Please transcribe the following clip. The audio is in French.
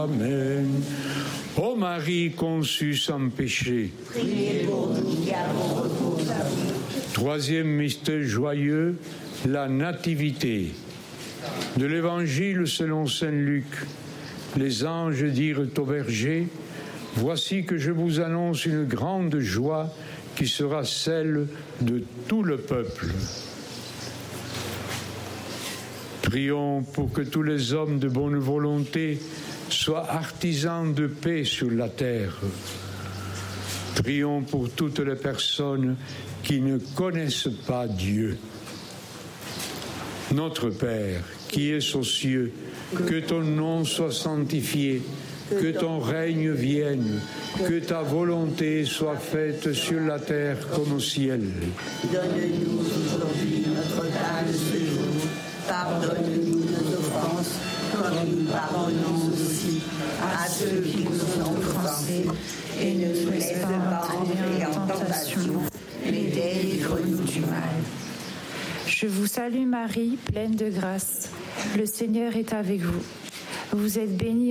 Amen. Ô Marie conçue sans péché, priez pour nous qui avons recours à vous. Troisième mystère joyeux, la nativité. De l'Évangile selon saint Luc, les anges dirent au berger, « Voici que je vous annonce une grande joie qui sera celle de tout le peuple. » Prions pour que tous les hommes de bonne volonté soient artisans de paix sur la terre. Prions pour toutes les personnes qui ne connaissent pas Dieu. Notre Père, qui es aux cieux, que ton nom soit sanctifié, que ton règne vienne, que ta volonté soit faite sur la terre comme au ciel. Donne-nous aujourd'hui notre pain de ce jour. Pardonne-nous nos offenses, comme nous pardonnons aussi à ceux qui nous ont offensés. Et ne nous laisse pas entrer en tentation, mais délivre-nous du mal. Je vous salue Marie, pleine de grâce. Le Seigneur est avec vous. Vous êtes bénie